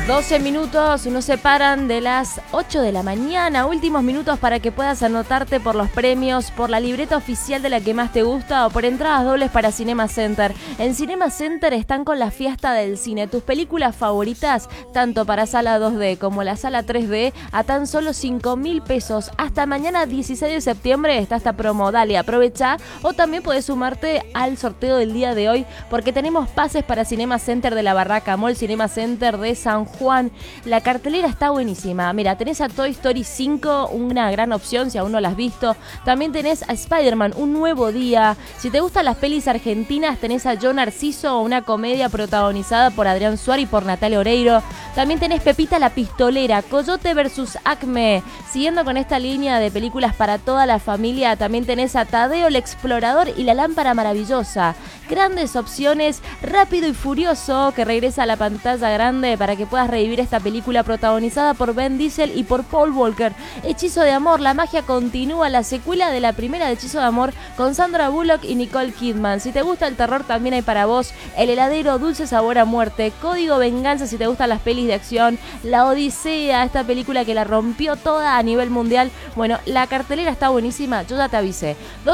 12 minutos nos separan de las 8 de la mañana. Últimos minutos para que puedas anotarte por los premios, por la libreta oficial de la que más te gusta o por entradas dobles para Cinema Center. En Cinema Center están con la fiesta del cine. Tus películas favoritas, tanto para sala 2D como la sala 3D, a tan solo 5.000 pesos. Hasta mañana 16 de septiembre está esta promo. Dale, aprovecha. O también puedes sumarte al sorteo del día de hoy porque tenemos pases para Cinema Center de la Barraca Mall, Cinema Center de San Juan. La cartelera está buenísima. Mira, tenés a Toy Story 5, una gran opción si aún no la has visto. También tenés a Spider-Man, Un Nuevo Día. Si te gustan las pelis argentinas, tenés a Yo Narciso, una comedia protagonizada por Adrián Suárez y por Natalia Oreiro. También tenés Pepita la Pistolera, Coyote vs Acme. Siguiendo con esta línea de películas para toda la familia, también tenés a Tadeo el Explorador y La Lámpara Maravillosa. Grandes opciones, Rápido y Furioso, que regresa a la pantalla grande para que puedas revivir esta película protagonizada por Ben Diesel y por Paul Walker. Hechizo de Amor, la magia continúa, la secuela de la primera de Hechizo de Amor con Sandra Bullock y Nicole Kidman. Si te gusta el terror, también hay para vos El Heladero, Dulce Sabor a Muerte, Código Venganza si te gustan las pelis de acción, La Odisea, esta película que la rompió toda a nivel mundial. Bueno, la cartelera está buenísima, yo ya te avisé.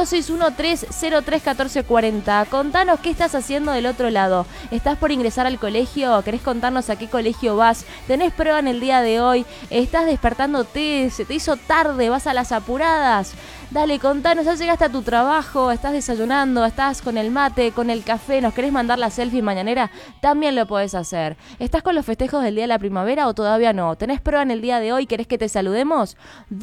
2613-031440. Contanos qué estás haciendo del otro lado. ¿Estás por ingresar al colegio? ¿Querés contarnos a qué colegio vas? ¿Tenés prueba en el día de hoy? ¿Estás despertándote? ¿Se te hizo tarde? ¿Vas a las apuradas? Dale, contanos, ya llegaste a tu trabajo, estás desayunando, estás con el mate, con el café, ¿nos querés mandar la selfie mañanera? También lo podés hacer. ¿Estás con los festejos del Día de la Primavera o todavía no? ¿Tenés prueba en el día de hoy? ¿Querés que te saludemos?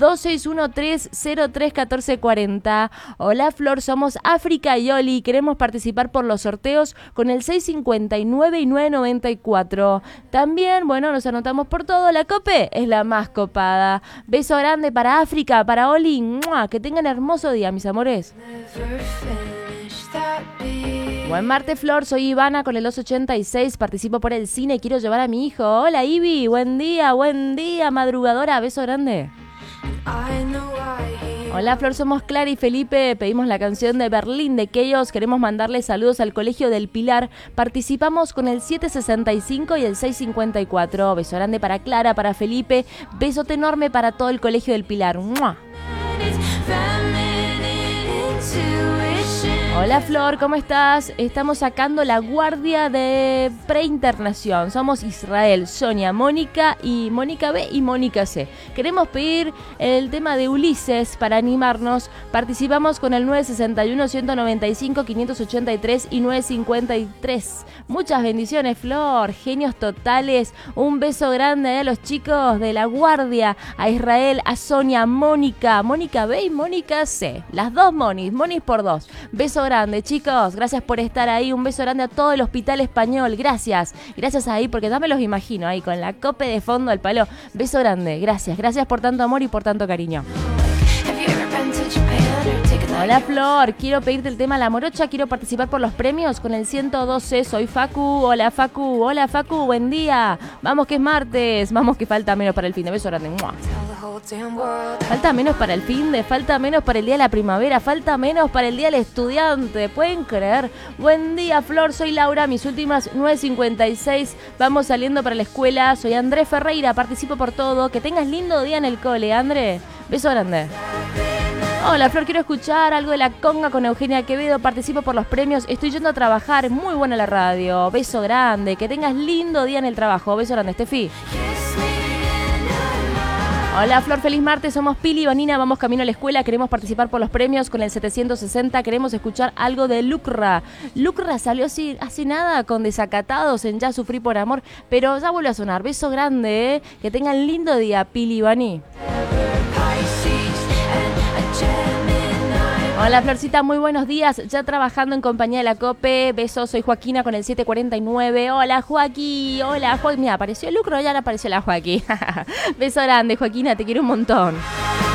2613-031440. Hola Flor, somos África y Oli, queremos participar por los sorteos con el 659 y 994. También, bueno, nos anotamos por todo, la COPE es la más copada. Beso grande para África, para Oli, ¡mua! Que tengan hermoso día, mis amores. Buen martes, Flor. Soy Ivana con el 286. Participo por el cine y quiero llevar a mi hijo. Hola, Ivi. Buen día, madrugadora. Beso grande. Hola, Flor. Somos Clara y Felipe. Pedimos la canción de Berlín de Chaos. Queremos mandarles saludos al Colegio del Pilar. Participamos con el 765 y el 654. Beso grande para Clara, para Felipe. Besote enorme para todo el Colegio del Pilar. ¡Mua! Hola Flor, ¿cómo estás? Estamos sacando la guardia de preinternación. Somos Israel, Sonia, Mónica y Mónica B y Mónica C. Queremos pedir el tema de Ulises para animarnos. Participamos con el 961-195-583 y 953. Muchas bendiciones, Flor. Genios totales. Un beso grande a los chicos de la guardia, a Israel, a Sonia, Mónica B y Mónica C. Las dos Monis por dos. Beso grande, chicos, gracias por estar ahí, un beso grande a todo el Hospital Español, gracias ahí, porque ya me los imagino ahí, con la COPE de fondo al palo, beso grande, gracias por tanto amor y por tanto cariño. Hola Flor, quiero pedirte el tema La Morocha, quiero participar por los premios con el 112, soy Facu, hola Facu, buen día, vamos que es martes, vamos que falta menos para el fin de, beso grande. ¡Mua! Falta menos para el fin de, falta menos para el día de la primavera, falta menos para el día del estudiante, ¿pueden creer? Buen día Flor, soy Laura, mis últimas 9:56, vamos saliendo para la escuela, soy Andrés Ferreira, participo por todo, que tengas lindo día en el cole, André, beso grande. Hola Flor, quiero escuchar algo de La Conga con Eugenia Quevedo, participo por los premios, estoy yendo a trabajar, muy buena la radio, beso grande, que tengas lindo día en el trabajo, beso grande, Estefi. Hola Flor, feliz martes, somos Pili y Vanina, vamos camino a la escuela, queremos participar por los premios con el 760, queremos escuchar algo de Lucra. Lucra salió así, hace nada con Desacatados en Ya Sufrí por Amor, pero ya vuelve a sonar, beso grande, que tengan lindo día, Pili y Vani. Hola Florcita, muy buenos días, ya trabajando en compañía de la COPE, besos, soy Joaquina con el 749, hola Joaquín, mira, apareció el lucro, ya le apareció la Joaquín, beso grande Joaquina, te quiero un montón.